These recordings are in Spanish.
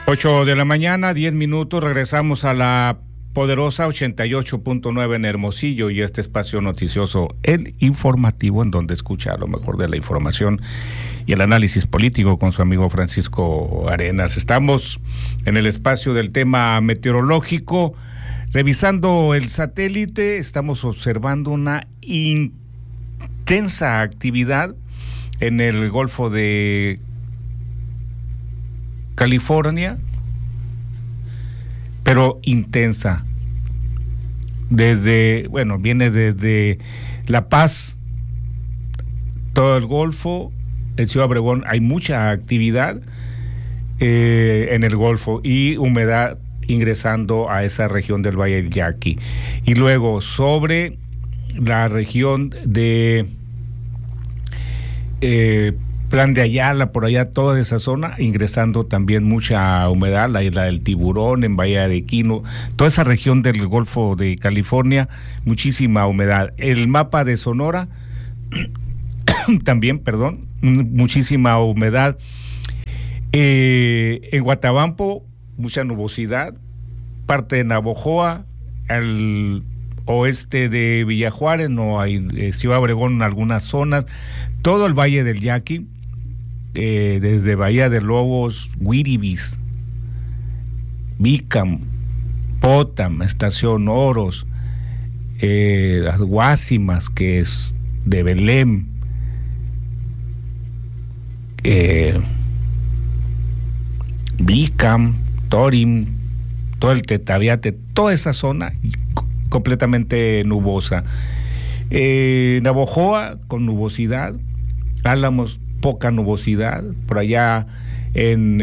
8 de la mañana, 10 minutos, regresamos a la poderosa 88.9 en Hermosillo y este espacio noticioso, el informativo, en donde escucha lo mejor de la información y el análisis político con su amigo Francisco Arenas. Estamos en el espacio del tema meteorológico, revisando el satélite, estamos observando una intensa actividad en el Golfo de California, pero intensa. Viene desde La Paz, todo el Golfo, en Ciudad Obregón hay mucha actividad en el Golfo y humedad ingresando a esa región del Valle del Yaqui. Y luego sobre la región de Plan de Ayala, por allá toda esa zona, ingresando también mucha humedad, la isla del Tiburón, en Bahía de Quino, toda esa región del Golfo de California, muchísima humedad. El mapa de Sonora, también, muchísima humedad. En Guatabampo, mucha nubosidad, parte de Navojoa, al oeste de Villajuárez, no hay Ciudad Obregón en algunas zonas, todo el Valle del Yaqui, desde Bahía de Lobos, Wiribis, Bicam, Potam, Estación Oros, las Guásimas, que es de Belém, Bicam, Torim, todo el Tetaviate, toda esa zona completamente nubosa. Navojoa con nubosidad, Álamos poca nubosidad, por allá en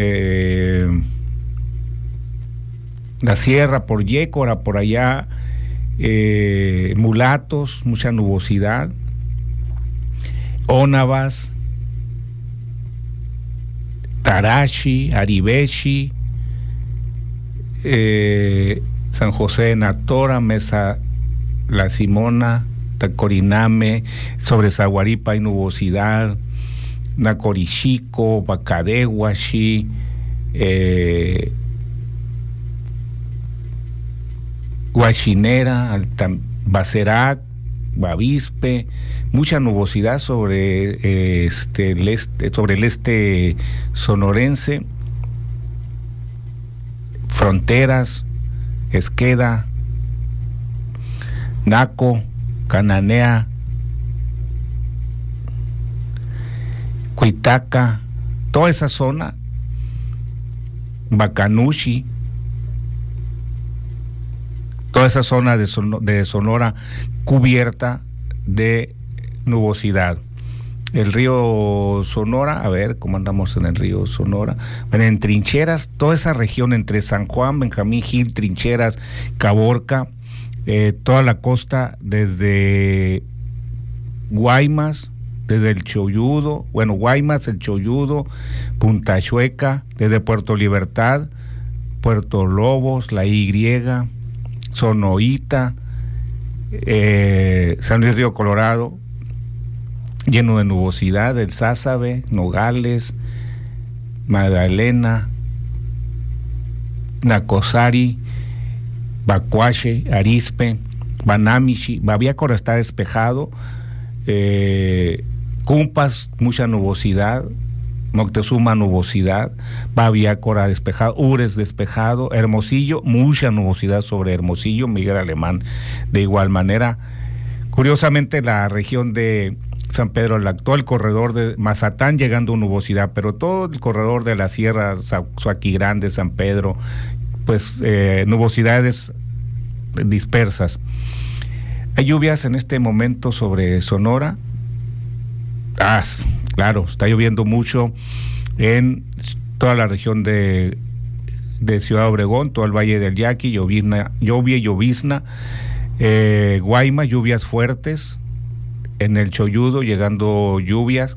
la sierra, por Yécora, por allá Mulatos, mucha nubosidad, Ónavas, Tarachi, Aribechi, San José de Natora, Mesa La Simona, Tacoriname, sobre Zaguaripa hay nubosidad, Nacorichico, Bacadehuachi, Guachinera, Bacerac, Bavispe, mucha nubosidad sobre el este sonorense, Fronteras, Esqueda, Naco, Cananea, Cuitaca, toda esa zona, Bacanuchi, toda esa zona de Sonora cubierta de nubosidad. El río Sonora, a ver cómo andamos en el río Sonora, en Trincheras, toda esa región entre San Juan, Benjamín Gil, Trincheras, Caborca, toda la costa desde Guaymas, desde el Cholludo, Guaymas, el Cholludo, Punta Chueca, desde Puerto Libertad, Puerto Lobos, la Y, Sonoita, San Luis Río Colorado, lleno de nubosidad, el Sázabe, Nogales, Magdalena, Nacosari, Bacuache, Arispe, Banamichi, Baviácora está despejado, Cumpas, mucha nubosidad, Moctezuma, nubosidad, Baviácora despejado, Ures despejado, Hermosillo, mucha nubosidad sobre Hermosillo, Miguel Alemán de igual manera. Curiosamente la región de San Pedro, el actual corredor de Mazatán, llegando nubosidad, pero todo el corredor de la Sierra, Suaquigrande, San Pedro, pues nubosidades dispersas. Hay lluvias en este momento sobre Sonora. Claro, está lloviendo mucho en toda la región de Ciudad Obregón, todo el Valle del Yaqui, lluvia y llovizna, Guaymas, lluvias fuertes, en el Cholludo llegando lluvias,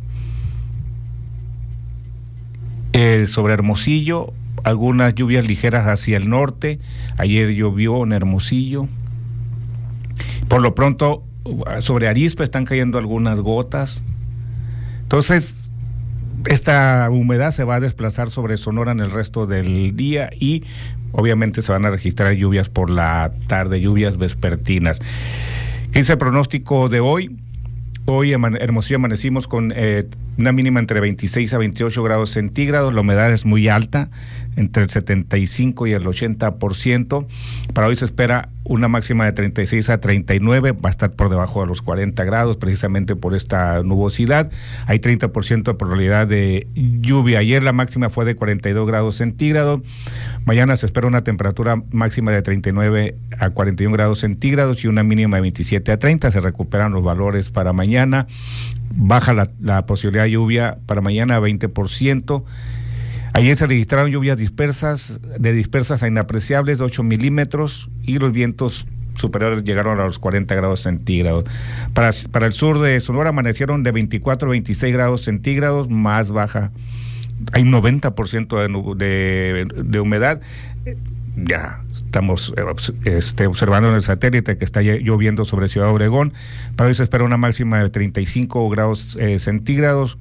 sobre Hermosillo, algunas lluvias ligeras hacia el norte, ayer llovió en Hermosillo, por lo pronto sobre Arispe están cayendo algunas gotas. Entonces esta humedad se va a desplazar sobre Sonora en el resto del día y obviamente se van a registrar lluvias por la tarde, lluvias vespertinas. ¿Qué dice el pronóstico de hoy? Hoy en Hermosillo amanecimos con una mínima entre 26 a 28 grados centígrados, la humedad es muy alta, entre el 75 y el 80%. Para hoy se espera una máxima de 36 a 39, va a estar por debajo de los 40 grados, precisamente por esta nubosidad. Hay 30% de probabilidad de lluvia. Ayer la máxima fue de 42 grados centígrados. Mañana se espera una temperatura máxima de 39 a 41 grados centígrados y una mínima de 27 a 30. Se recuperan los valores para mañana. Baja la posibilidad de lluvia para mañana a 20%. Ayer se registraron lluvias dispersas a inapreciables de 8 milímetros y los vientos superiores llegaron a los 40 grados centígrados. Para el sur de Sonora amanecieron de 24 a 26 grados centígrados, más baja. Hay un 90% de humedad. Ya estamos observando en el satélite que está lloviendo sobre Ciudad Obregón. Para hoy se espera una máxima de 35 grados centígrados.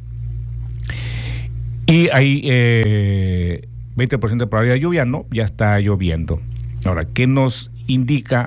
Y hay 20% de probabilidad de lluvia, no, ya está lloviendo. Ahora, ¿qué nos indica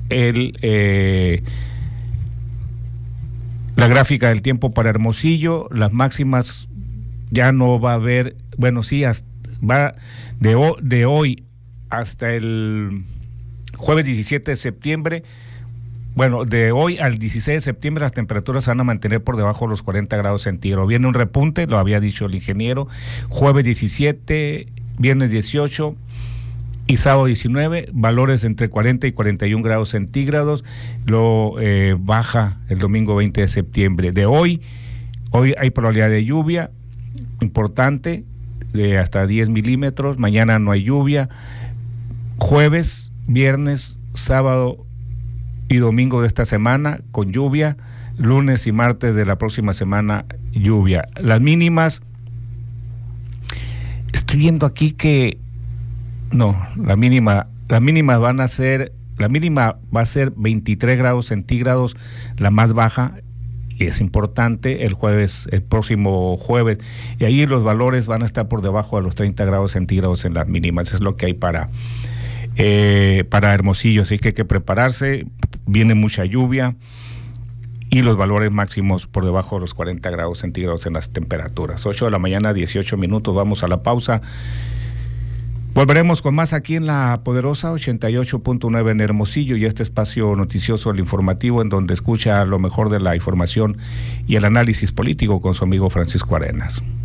la gráfica del tiempo para Hermosillo? Las máximas ya no va a haber, bueno, sí, va de hoy hasta el jueves 17 de septiembre. Bueno, de hoy al 16 de septiembre las temperaturas se van a mantener por debajo de los 40 grados centígrados. Viene un repunte, lo había dicho el ingeniero, jueves 17, viernes 18 y sábado 19, valores entre 40 y 41 grados centígrados, lo baja el domingo 20 de septiembre. De hoy hay probabilidad de lluvia importante, de hasta 10 milímetros, mañana no hay lluvia, jueves, viernes, sábado y domingo de esta semana con lluvia, lunes y martes de la próxima semana lluvia. Las mínimas, estoy viendo aquí que no, la mínima va a ser 23 grados centígrados, la más baja, y es importante, el próximo jueves, y ahí los valores van a estar por debajo de los 30 grados centígrados en las mínimas. Es lo que hay para Hermosillo, así que hay que prepararse, viene mucha lluvia y los valores máximos por debajo de los 40 grados centígrados en las temperaturas. 8 de la mañana, 18 minutos, vamos a la pausa. Volveremos con más aquí en la poderosa 88.9 en Hermosillo y este espacio noticioso, el informativo, en donde escucha lo mejor de la información y el análisis político con su amigo Francisco Arenas.